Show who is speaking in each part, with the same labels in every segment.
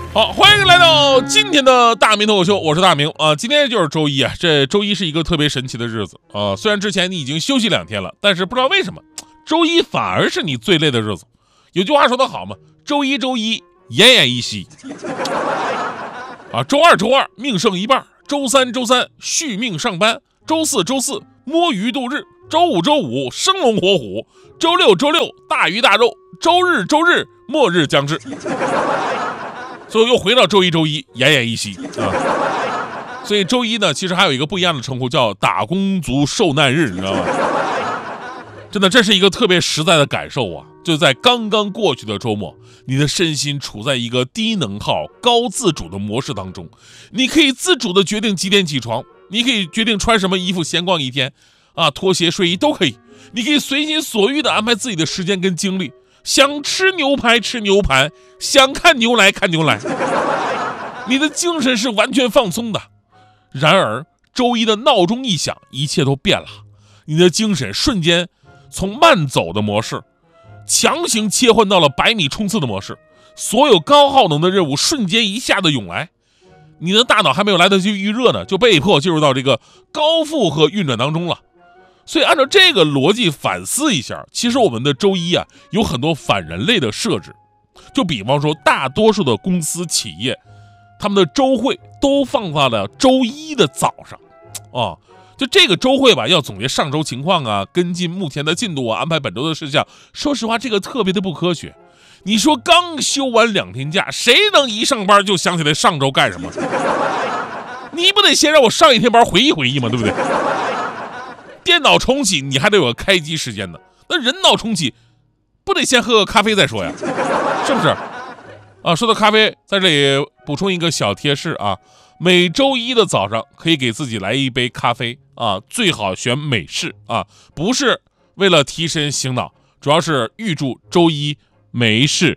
Speaker 1: 好，欢迎来到今天的大明脱口秀，我是大明啊。今天就是周一啊，这周一是一个特别神奇的日子啊。虽然之前你已经休息2天了，但是不知道为什么，周一反而是你最累的日子。有句话说得好嘛，周一奄奄一息啊。周二命剩一半，周三续命上班，周四摸鱼度日，周五生龙活虎，周六大鱼大肉，周日末日将至。所以又回到周一奄奄一息啊。所以周一呢，其实还有一个不一样的称呼，叫打工族受难日，你知道吗？真的，这是一个特别实在的感受啊！就在刚刚过去的周末，你的身心处在一个低能耗、高自主的模式当中，你可以自主的决定几点起床，你可以决定穿什么衣服闲逛一天啊，拖鞋、睡衣都可以，你可以随心所欲的安排自己的时间跟精力。想吃牛排吃牛排，想看牛来看牛来，你的精神是完全放松的。然而周一的闹钟一响，一切都变了，你的精神瞬间从慢走的模式强行切换到了100米冲刺的模式，所有高耗能的任务瞬间一下子涌来，你的大脑还没有来得及预热呢，就被迫进入到这个高负荷运转当中了。所以按照这个逻辑反思一下，其实我们的周一啊有很多反人类的设置。就比方说大多数的公司企业，他们的周会都放在了周一的早上啊。就这个周会吧，要总结上周情况啊，跟进目前的进度啊，安排本周的事项。说实话，这个特别的不科学。你说刚休完2天假，谁能一上班就想起来上周干什么？你不得先让我上1天班回忆回忆吗？对不对？电脑重启你还得有个开机时间呢，那人脑重启不得先喝个咖啡再说呀，是不是啊？说到咖啡，在这里补充一个小贴士啊，每周一的早上可以给自己来一杯咖啡啊，最好选美式啊，不是为了提神醒脑，主要是预祝周一没事。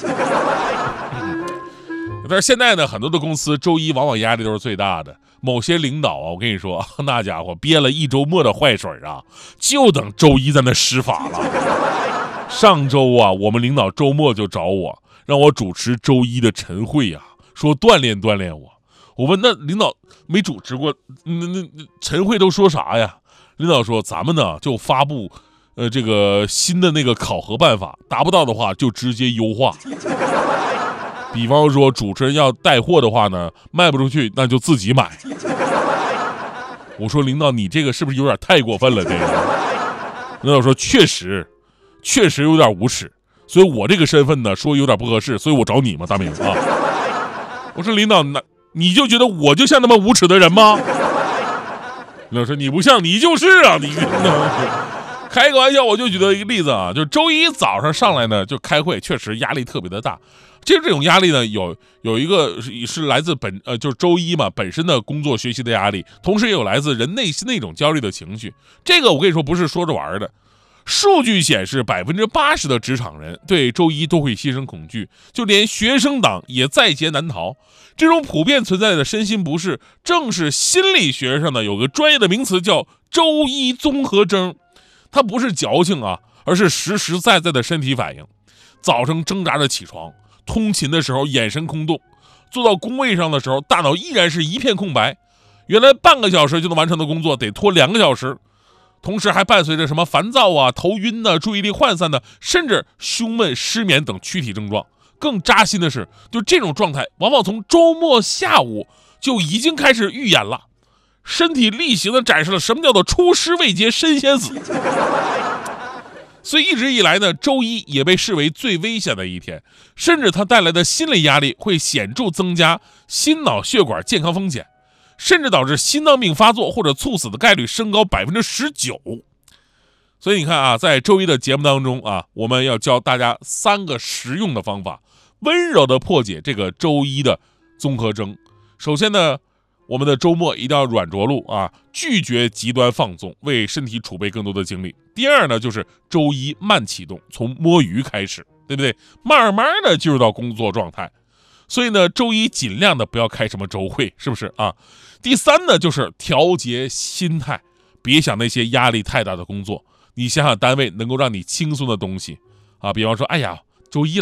Speaker 1: 但是现在呢，很多的公司周一往往压力都是最大的。某些领导啊，我跟你说，那家伙憋了1周末的坏水啊，就等周一在那施法了。上周啊，我们领导周末就找我，让我主持周一的晨会啊，说锻炼锻炼我。我问那领导没主持过，那晨会都说啥呀？领导说咱们呢就发布这个新的那个考核办法，达不到的话就直接优化。比方说主持人要带货的话呢，卖不出去那就自己买。我说领导你这个是不是有点太过分了？这个领导说确实有点无耻，所以我这个身份呢说有点不合适，所以我找你嘛，大明啊。我说领导，那你就觉得我就像那么无耻的人吗？领导说你不像，你就是啊，你开个玩笑。我就举了一个例子啊，就周一早上上来呢就开会，确实压力特别的大。其实这种压力呢，有一个是来自就是周一嘛本身的工作学习的压力，同时也有来自人内心的一种焦虑的情绪。这个我跟你说不是说着玩的，数据显示80%的职场人对周一都会心生恐惧，就连学生党也在劫难逃。这种普遍存在的身心不适，正是心理学上呢有个专业的名词叫周一综合征。它不是矫情啊，而是实实在在的身体反应。早上挣扎着起床，通勤的时候眼神空洞，坐到工位上的时候大脑依然是一片空白，原来半个小时就能完成的工作得拖2个小时，同时还伴随着什么烦躁啊、头晕啊、注意力涣散的，甚至胸闷、失眠等躯体症状。更扎心的是，就这种状态往往从周末下午就已经开始预演了，身体力行的展示了什么叫做出师未捷身先死。所以一直以来呢，周一也被视为最危险的一天，甚至它带来的心理压力会显著增加心脑血管健康风险，甚至导致心脏病发作或者猝死的概率升高19%。所以你看啊，在周一的节目当中啊，我们要教大家3个实用的方法，温柔的破解这个周一的综合征。首先呢，我们的周末一定要软着陆啊，拒绝极端放纵，为身体储备更多的精力。第二呢，就是周一慢启动，从摸鱼开始，对不对？慢慢的进入到工作状态。所以呢，周一尽量的不要开什么周会，是不是啊？第三呢，就是调节心态，别想那些压力太大的工作，你想想单位能够让你轻松的东西啊，比方说，哎呀，周一了，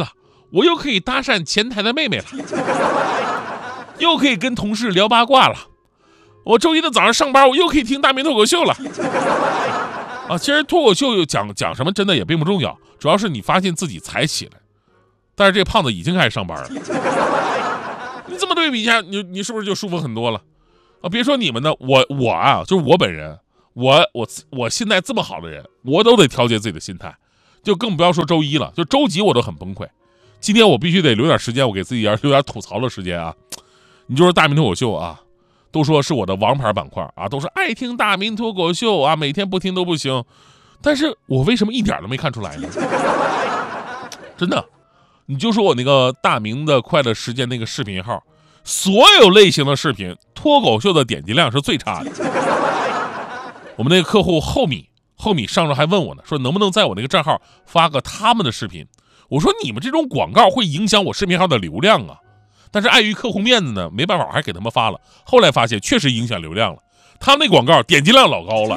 Speaker 1: 我又可以搭讪前台的妹妹了，又可以跟同事聊八卦了。我周一的早上上班，我又可以听大明脱口秀了。啊，其实脱口秀讲什么真的也并不重要，主要是你发现自己才起来。但是这胖子已经开始上班了，你这么对比一下，你是不是就舒服很多了？啊，别说你们呢，我啊，就是我本人，我现在这么好的人，我都得调节自己的心态，就更不要说周一了，就周几我都很崩溃。今天我必须得留点时间，我给自己留点吐槽的时间啊。你就说大明脱口秀啊，都说是我的王牌板块啊，都是爱听大明脱口秀啊，每天不听都不行。但是我为什么一点都没看出来呢？真的，你就说我那个大明的快乐时间那个视频号，所有类型的视频，脱口秀的点击量是最差的。我们那个客户后米上周还问我呢，说能不能在我那个账号发个他们的视频。我说你们这种广告会影响我视频号的流量啊，但是碍于客户面子呢，没办法，我还给他们发了。后来发现确实影响流量了，他们那广告点击量老高了，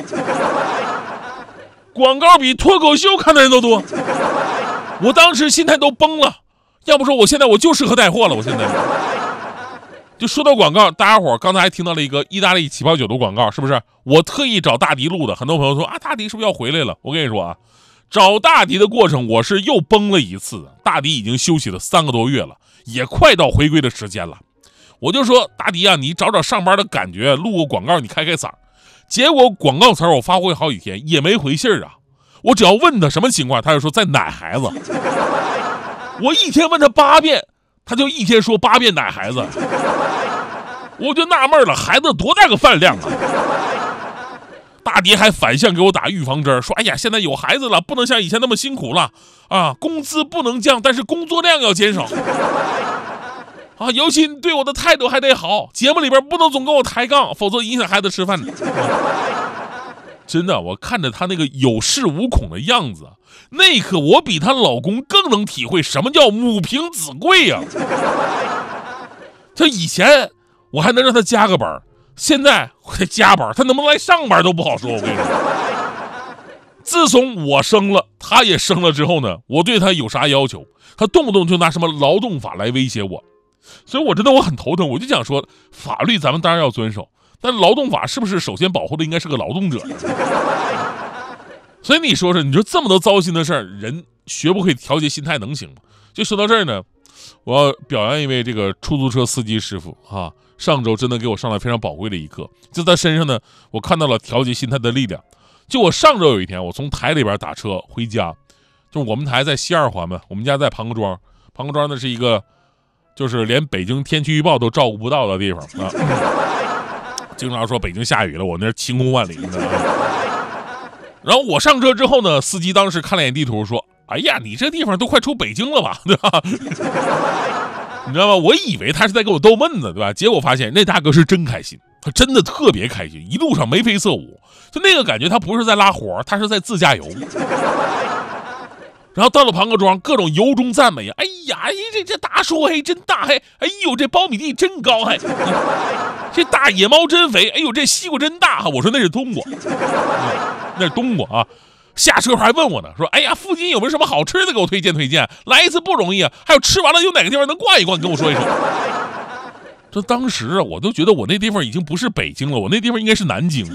Speaker 1: 广告比脱口秀看的人都多。我当时心态都崩了，要不说我现在我就适合带货了。我现在就说到广告，大家伙刚才还听到了一个意大利起泡酒的广告，是不是？我特意找大迪录的，很多朋友说啊，大迪是不是要回来了？我跟你说啊，找大迪的过程我是又崩了一次。大迪已经休息了3个多月了，也快到回归的时间了。我就说大迪啊，你找找上班的感觉，录个广告你开嗓。结果广告词我发挥好几天也没回信啊。我只要问他什么情况，他就说在奶孩子。我一天问他8遍，他就一天说8遍奶孩子。我就纳闷了，孩子多大个饭量啊！大迪还反向给我打预防针，说哎呀，现在有孩子了，不能像以前那么辛苦了啊，工资不能降，但是工作量要减少啊，尤其对我的态度还得好，节目里边不能总跟我抬杠，否则影响孩子吃饭的。真的，我看着她那个有恃无恐的样子，那一刻我比她老公更能体会什么叫母凭子贵呀。就以前我还能让她加个班，现在我得加班，她能不能来上班都不好说。我跟你说，自从我生了，她也生了之后呢，我对她有啥要求，她动不动就拿什么劳动法来威胁我，所以我真的我很头疼。我就想说，法律咱们当然要遵守，但劳动法是不是首先保护的应该是个劳动者呢？所以你说你说这么多糟心的事儿，人学不会调节心态能行吗？就说到这儿呢，我要表扬一位这个出租车司机师傅啊，上周真的给我上了非常宝贵的一课，就在身上呢，我看到了调节心态的力量。就我上周有一天，我从台里边打车回家，就是我们台在西二环嘛，我们家在庞各庄，庞各庄那是一个就是连北京天气预报都照顾不到的地方啊。经常说北京下雨了，我那晴空万里的。然后我上车之后呢，司机当时看了眼地图说，哎呀，你这地方都快出北京了吧，对吧？你知道吗？我以为他是在给我逗闷子，对吧？结果发现那大哥是真开心，他真的特别开心，一路上眉飞色舞，就那个感觉，他不是在拉活，他是在自驾游。然后到了庞各庄，各种由衷赞美，哎呀，这大树嘿真大嘿，哎呦这苞米地真高嘿，这大野猫真肥，哎呦这西瓜真大哈。我说那是冬瓜，那是冬瓜啊。下车还问我呢，说哎呀，附近有没有什么好吃的给我推荐推荐？来一次不容易啊，还有吃完了有哪个地方能逛一逛，你跟我说一声。这当时啊，我都觉得我那地方已经不是北京了，我那地方应该是南京。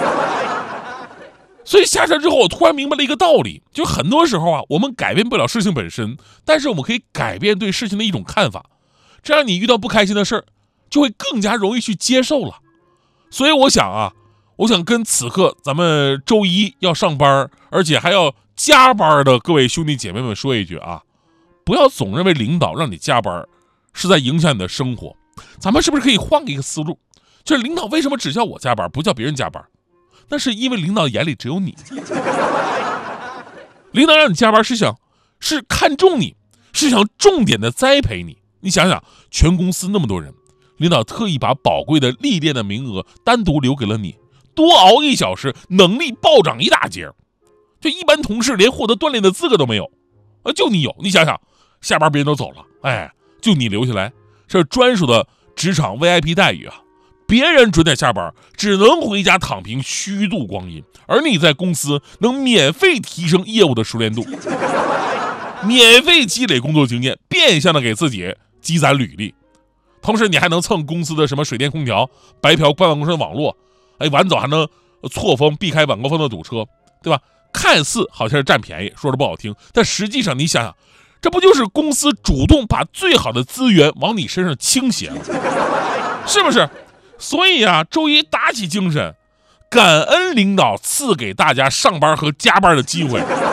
Speaker 1: 所以下车之后，我突然明白了一个道理，就很多时候啊，我们改变不了事情本身，但是我们可以改变对事情的一种看法，这样你遇到不开心的事儿，就会更加容易去接受了。所以我想跟此刻咱们周一要上班，而且还要加班的各位兄弟姐妹们说一句啊，不要总认为领导让你加班是在影响你的生活，咱们是不是可以换一个思路？就是领导为什么只叫我加班，不叫别人加班？那是因为领导眼里只有你。领导让你加班是看重你，是想重点的栽培你。你想想，全公司那么多人，领导特意把宝贵的历练的名额单独留给了你，多熬1小时，能力暴涨一大截。就一般同事连获得锻炼的资格都没有，就你有。你想想，下班别人都走了，哎，就你留下来，这是专属的职场 VIP 待遇啊。别人准点下班，只能回家躺平虚度光阴，而你在公司能免费提升业务的熟练度。 免费积累工作经验，变相的给自己积攒履历。同时，你还能蹭公司的什么水电空调，白嫖办公室的网络，晚走还能错峰避开晚高峰的堵车，对吧？看似好像是占便宜，说的不好听，但实际上你想想，这不就是公司主动把最好的资源往你身上倾斜了，是不是？所以啊，周一打起精神，感恩领导赐给大家上班和加班的机会。